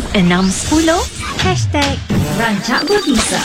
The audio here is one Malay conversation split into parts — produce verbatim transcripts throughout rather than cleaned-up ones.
enam sepuluh Hashtag Rancak Berbisa.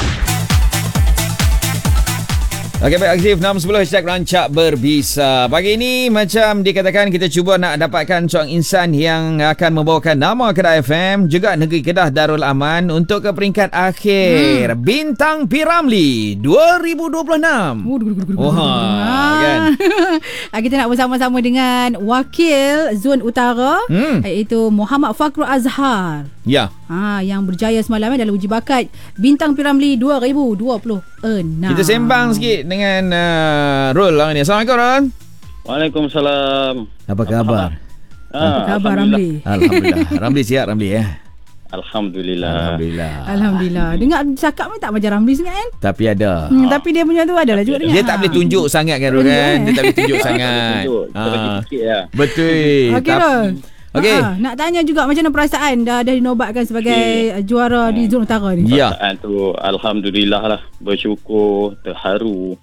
Okey, baik, aktif enam sepuluh hashtag Rancak Berbisa. Pagi ini macam dikatakan kita cuba nak dapatkan seorang insan yang akan membawakan nama Kedah F M, juga Negeri Kedah Darul Aman untuk ke peringkat akhir hmm. Bintang P. Ramlee dua ribu dua puluh enam. Oh, Wah, kan? Kita nak bersama-sama dengan Wakil Zon Utara, hmm. iaitu Muhammad Fakrul Azhar. Ya. Ha, yang berjaya semalam dalam uji bakat Bintang P. Ramlee dua ribu dua puluh enam. Kita sembang sikit dengan uh, Rul lah ni. Assalamualaikum, Rul. Waalaikumsalam. Apa khabar? Ah, Apa khabar Ramlee? Alhamdulillah. Ramlee sihat, Ramlee ya. Alhamdulillah. Alhamdulillah. Alhamdulillah. Dengar cakap ni tak macam Ramlee sangat kan? Tapi ada. Hmm, tapi dia punya tu adalah juga dengar. Dia tak boleh tunjuk sangat kan, Rul kan? Dia tak boleh tunjuk sangat. Tunjuk. Kita bagi sikit lah. Betul. Okey, Rul. Okey. Ha, nak tanya juga macam mana perasaan dah dah dinobatkan sebagai okay. juara di Zon Utara ni? Ya. Perasaan tu alhamdulillah lah, bersyukur, terharu.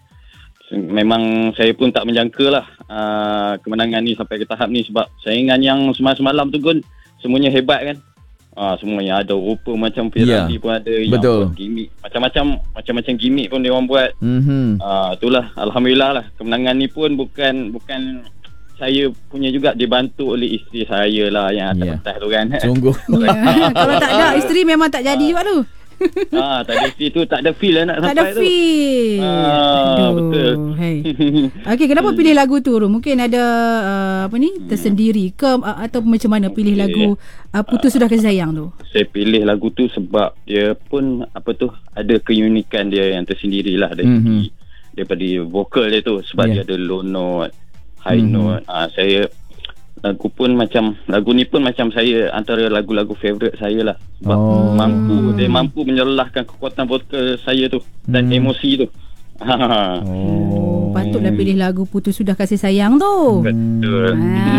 Memang saya pun tak menjangka lah uh, kemenangan ni sampai ke tahap ni, sebab saingan yang semalam-semalam tu pun semuanya hebat kan. Ah, semuanya ada rupa macam P. Ramlee ya. pun ada yang betul. buat gimmick. Macam-macam macam-macam gimmick pun dia orang buat. Mhm. Ah, itulah alhamdulillah lah. Kemenangan ni pun bukan bukan saya punya juga, dibantu oleh isteri saya lah yang atas yeah. pentas tu kan. Sungguh. Ya. Kalau tak ada isteri memang tak jadi juga tu. Ah, tak ada isteri tu tak ada feel lah nak tak sampai ada tu. feel. Ah, betul. Hey. Okey, kenapa pilih lagu tu? Mungkin ada uh, apa ni? Tersendiri ke uh, atau macam mana pilih okay. lagu uh, Putus Sudah Kasih Sayang tu? Saya pilih lagu tu sebab dia pun apa tu, ada keunikan dia yang tersendiri lah dari mm-hmm. daripada vokal dia tu, sebab yeah. dia ada low note, high mm-hmm. note. Ah, saya lagu pun macam lagu ni pun macam saya antara lagu-lagu favourite saya lah, sebab oh. mampu dia mampu menyerlahkan kekuatan vokal saya tu dan hmm. emosi tu. Oh, patutlah pilih lagu Putus Sudah Kasih Sayang tu. Betul.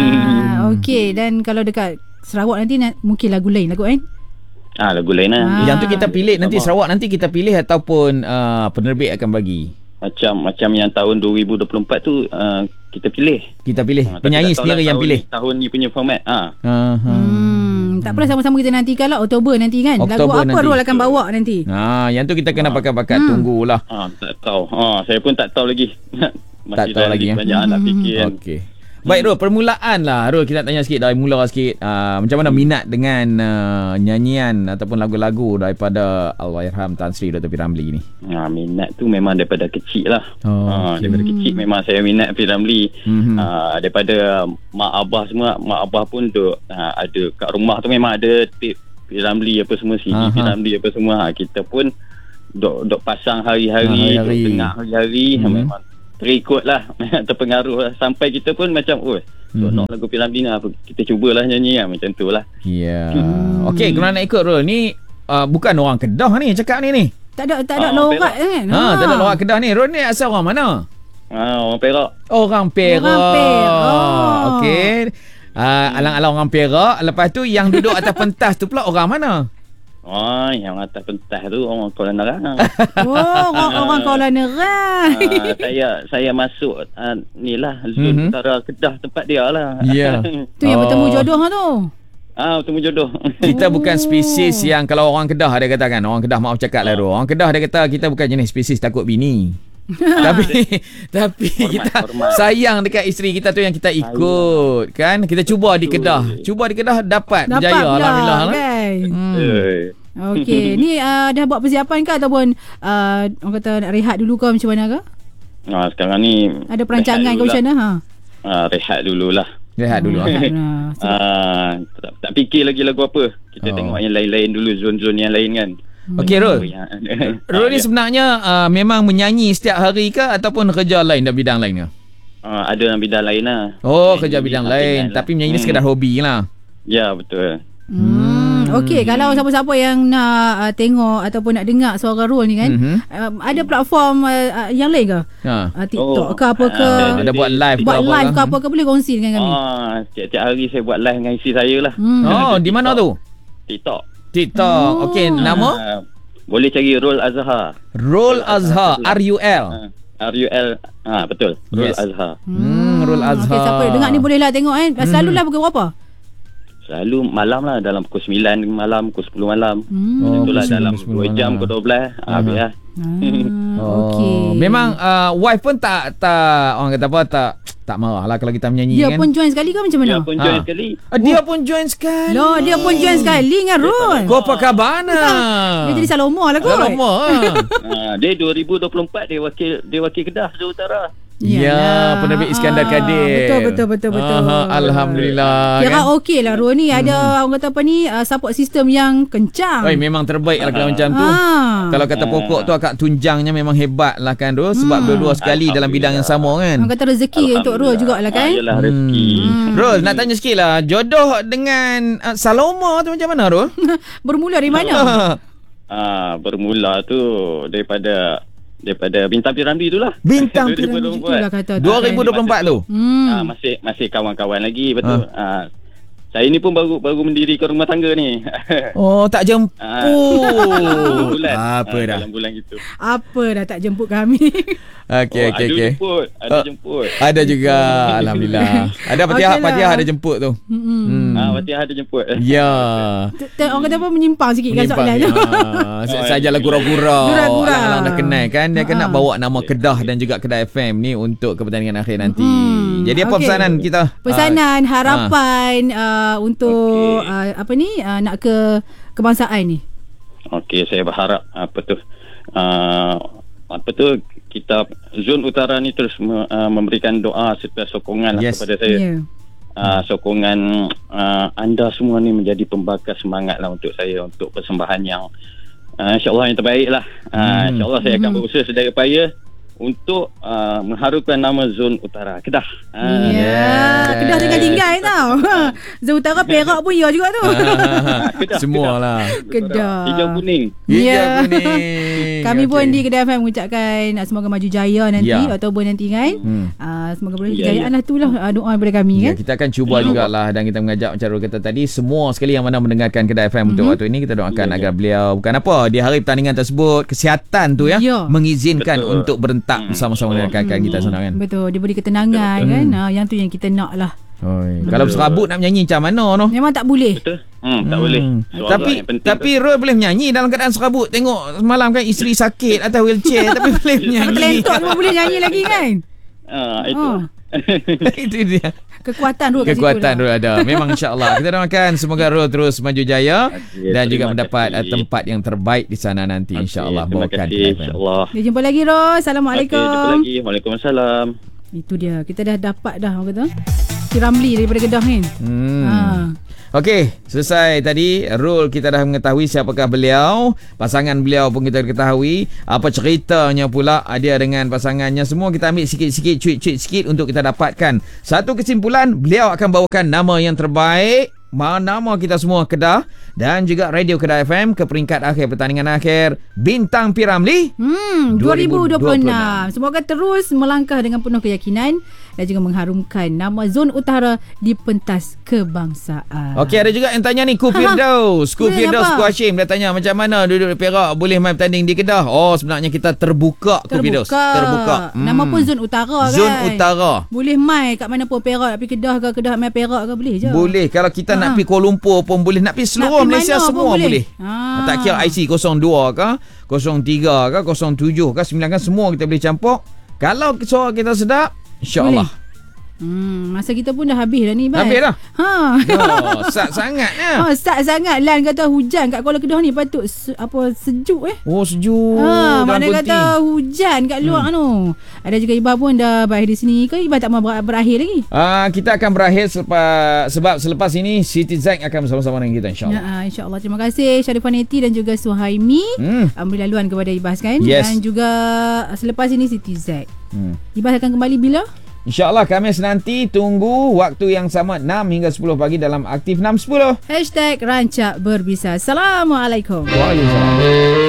Ah, okey, dan kalau dekat Sarawak nanti mungkin lagu lain lagu kan? Ah, lagu lain lah. Ah. Yang tu kita pilih nanti Sarawak nanti kita pilih ataupun uh, penerbit akan bagi. Macam macam yang tahun dua ribu dua puluh empat tu uh, kita pilih. Kita pilih. Ha, penyanyi sendiri yang pilih. Ni, tahun ni punya format. Ha. Uh-huh. Hmm, tak apalah, sama-sama kita nantikan lah Oktober nanti kan. Oktober lagu apa Rul akan bawa nanti? Ha, yang tu kita kena pakai-pakai, hmm. tunggulah. Ha, tak tahu. Ha, saya pun tak tahu lagi. Masih tak tahu lagi ya. Banyak hmm. nak fikir kan. Okey. Baik Rul, permulaan lah Rul, kita nak tanya sikit dari mula sikit, uh, macam mana minat dengan uh, nyanyian ataupun lagu-lagu daripada Allahyarham Tan Sri Doktor P. Ramlee ni? Ha, minat tu memang daripada kecil lah. Oh, ha, okay. Daripada kecil memang saya minat P. Ramlee. Mm-hmm. Ha, daripada mak abah semua, mak abah pun duk, ha, ada kat rumah tu memang ada tape P. Ramlee apa semua, C D P. Ramlee apa semua. Ha, kita pun duk, duk pasang hari-hari, ha, hari-hari. Duk tengah hari-hari. Mm-hmm. Ha, memang terikut lah, terpengaruh lah. Sampai kita pun macam oh, so, hmm. nak lagu P. Ramlee lah, kita cubalah nyanyi lah, macam tu lah. Ya. Yeah. Hmm. Okey, kalau nak ikut Rul ni uh, bukan orang Kedah ni cakap ni ni. Tak ada tak ada ah, lorat kan. Ha, ha, tak ada lorat Kedah ni. Rul ni asal orang mana? Ah, orang Perak. Orang Perak. Orang Perak. Oh. Okey. Uh, alang-alang orang Perak, lepas tu yang duduk atas pentas tu pula orang mana? Oh, yang atas pentas tu orang Kuala Nerang. Oh, orang, orang Kuala Nerang. uh, saya saya masuk uh, ni lah Zon mm-hmm. Utara Kedah, tempat dia lah. Ya. Yeah. Tu yang oh. bertemu jodoh tu. Ah, bertemu jodoh. Kita bukan spesies yang kalau orang Kedah ada katakan, orang Kedah maaf cakap lah oh. Orang Kedah dia kata kita bukan jenis spesies takut bini. tapi tapi hormat, kita hormat. sayang dekat isteri kita tu yang kita ikut kan, kita cuba di Kedah, cuba di Kedah dapat, dapat berjaya lah, alhamdulillah kan? hmm. Okey, ni uh, dah buat persiapan ke ataupun uh, orang kata nak rehat dulu ke macam mana ke? Ah, sekarang ni ada perancangan ke macam mana ha? Ah, rehat dululah. Rehat dulu. ah, tak, tak fikir lagi lagu apa. Kita oh. tengok yang lain-lain dulu, zon-zon yang lain kan. Okey Rul. Rul ni sebenarnya uh, memang menyanyi setiap hari ke ataupun kerja lain dalam bidang lain ke? Uh, ada dalam bidang lain lah. Oh, menyanyi kerja bidang lain. Lah. Tapi menyanyi hmm. sekadar hobi lah. Ya, betul. Hmm. Okey, kalau siapa-siapa yang nak uh, tengok ataupun nak dengar suara Rul ni kan, mm-hmm. uh, ada platform uh, yang lain ke? Ha. Uh, TikTok oh. ke apa ke? Uh, ada buat live buat ke live apa ke apa ke, boleh kongsi dengan kami. Ah, tiap-tiap hari saya buat live dengan isteri saya lah. Hmm. Oh, di mana tu? TikTok. TikTok. Oh. Okey, nama? Uh, boleh cari Rul Azhar. Rul Azhar, R U L. Uh, R U L. Ha, betul. Rul yes. Azhar. Hmm, Rul Azhar. Okey, siapa dengar ni bolehlah tengok kan. Eh. Selalulah pukul berapa? selalu malam lah, dalam pukul sembilan malam, pukul sepuluh malam. Hmm. Oh, Itulah pukul dalam sepuluh dua jam ke dua belas. Ah, habis lah. Hmm. Oh, Okey. memang uh, wife pun tak tak orang kata apa tak tak marah lah kalau kita menyanyi Dia kan. pun join sekali ke macam mana? Dia pun join Ha. sekali. Ah, dia pun join sekali. Loh, dia pun join sekali dengan Ron. Kau apa khabar Ana? Dia jadi Saloma lah kot. Saloma. Ah, dia dua ribu dua puluh empat dia wakil dia wakil Kedah Zon Utara. Ya, Penerbit Iskandar Kadir. Betul, betul, betul, betul. Aha, Alhamdulillah. Kira kan? okey lah Ron ni. Ada orang kata apa ni, uh, support system yang kencang. Oi, memang terbaik lah kalau macam tu. Ah. Kalau kata pokok tu akak tunjangnya memang hebat lah kan Ro. Sebab Hmm. dua-dua sekali dalam bidang yang sama kan. Orang kata rezeki untuk Ron jugalah kan. Ah, yelah rezeki. Hmm. Rol, nak tanya sikit lah. Jodoh dengan uh, Saloma tu macam mana Rol? Bermula dari mana? Ah, bermula tu daripada daripada Bintang P. Ramlee tu lah. Bintang P. dua ribu dua puluh empat. Itulah kata tu. dua ribu dua puluh empat tu? Hmm. Ah, masih masih kawan-kawan lagi betul. Ah. Saya ni pun baru baru mendirikan rumah tangga ni. Oh, tak jemput. Ah. bulan. Apa Ah, dah? dalam bulan gitu. Apa dah tak jemput kami? Okey, oh, okey, ada okey. jemput, ada Oh. jemput. Ada juga. Alhamdulillah. Ada Fatihah, Okey lah. Fatihah ada jemput tu. Hmm. Hmm. Ah, Fatihah ada jemput. Ya. T- t- Orang kata apa menyimpang sikit kan Menyimpang, soalan ya. tu. Sa- Sajalah gurau-gurau. Gurau-gurau. Alang-alang dah kenal kan. Dia kan Ha. nak bawa nama Kedah dan juga Kedah F M ni untuk ke pertandingan akhir nanti. Hmm. Jadi apa Okey. pesanan kita? Pesanan, harapan uh, untuk Okey. uh, apa ni uh, nak ke kebangsaan ni. Okey, saya berharap apa tu uh, apa tu kita Zon Utara ni terus me, uh, memberikan doa serta sokongan lah Yes. kepada saya. Ya. Uh, sokongan uh, anda semua ni menjadi pembakar semangat lah untuk saya untuk persembahan yang uh, insyaAllah yang terbaik lah. Uh, Hmm. InsyaAllah saya akan Hmm. berusaha sedaya upaya untuk uh, mengharukan nama Zon Utara Kedah. Uh, Ya, Kedah tengah tinggal tau. Zon Utara Perak pun ya juga tu. Kedah, Semualah. Kedah. Hijau kuning. Hijau Ya. kuning. Kami pun Okey. di Kedah F M mengucapkan uh, semoga maju jaya nanti Ya. Oktober nanti kan. Hmm. Uh, semoga boleh Ya, kejayaan ya. lah tu lah uh, doa daripada kami Ya, kan. kita akan cuba jugalah dan kita mengajak macam Rul kata tadi semua sekali yang mana mendengarkan Kedah F M untuk Mhm. waktu ini kita doakan Ya, ya. agar beliau bukan apa di hari pertandingan tersebut kesihatan tu ya, Ya. mengizinkan Betul. untuk berentak Hmm. bersama-sama dengan rakan-rakan kita sana kan. Betul, diberi ketenangan Betul. kan. Hmm. Uh, yang tu yang kita nak lah. Oi, kalau serabut nak menyanyi macam mana noh? Memang tak boleh. Betul? Hmm, tak Hmm. boleh. Suara Tapi yang penting tapi Rul boleh menyanyi dalam keadaan serabut. Tengok semalam kan isteri sakit atas wheelchair tapi boleh menyanyi. Kelentok semua boleh nyanyi lagi kan. tu. Ah, itu. Oh. Itu dia. Kekuatan Rul kat situ Kekuatan lah. Rul ada. Memang insya-Allah. Kita doakan semoga Rul terus maju jaya Okey, dan juga terima mendapat kasih. uh, tempat yang terbaik di sana nanti Okey, insya-Allah. terima Bawakan kasih, Kedah F M. insya-Allah. Dia jumpa lagi Rul. Okey, Assalamualaikum. jumpa lagi. Waalaikumsalam. Itu dia. Kita dah dapat dah orang kata. P. Ramlee daripada Kedah kan. Hmm. Ha. Okey, selesai tadi Rul kita dah mengetahui siapakah beliau, pasangan beliau pun kita ketahui, apa ceritanya pula dia dengan pasangannya, semua kita ambil sikit-sikit, cuit-cuit sikit untuk kita dapatkan satu kesimpulan. Beliau akan bawakan nama yang terbaik, nama kita semua Kedah dan juga Radio Kedah F M ke peringkat akhir pertandingan akhir Bintang P. Ramlee Hmm, dua ribu dua puluh enam. Semoga terus melangkah dengan penuh keyakinan dan juga mengharumkan nama Zon Utara di pentas kebangsaan. Okey, ada juga yang tanya ni, Ku Firdaus. Ku Boleh Firdaus apa? Ku Hashim dia tanya macam mana duduk di Perak boleh main bertanding di Kedah. Oh, sebenarnya kita terbuka Ku Firdaus. Terbuka. Terbuka. Nama pun Zon Utara kan. Zon Utara. Boleh main kat mana pun, Perak, pergi Kedah ke, Kedah main Perak ke, boleh je. Boleh. Kalau kita nak Ha. pergi Kuala Lumpur pun boleh. Nak pergi seluruh Nak pergi Malaysia mana pun semua boleh. boleh. Ha. Tak kira I C kosong dua ke, kosong tiga ke, kosong tujuh ke, sembilan ke, semua kita boleh campur. Kalau suara kita sedap, insya-Allah. Hmm, masa kita pun dah habis dah ni, Bang. Habis dah? Ha. Oh, sat sangatnya. Ha, start sangat Lan kata hujan kat Kuala Kedah ni patut se, apa sejuk eh. Oh, sejuk. Ha, dalam mana konti. kata hujan kat luar hmm. tu. Ada juga Iba pun dah berakhir di sini ke Iba tak mau ber- berakhir lagi? Ah, kita akan berakhir selepas, sebab selepas ini Siti Zack akan bersama-sama dengan kita insya-Allah. Ya, insya-Allah. Terima kasih Sharifah Neti dan juga Suhaimi. Hmm. Um, beri laluan kepada Ibas kan. Yes. Dan juga selepas ini Siti Zack. Hmm. Ibas akan kembali bila? InsyaAllah Khamis nanti tunggu waktu yang sama enam hingga sepuluh pagi dalam Aktif enam sepuluh. Hashtag Rancak Berbisa. Assalamualaikum. Waalaikumsalam.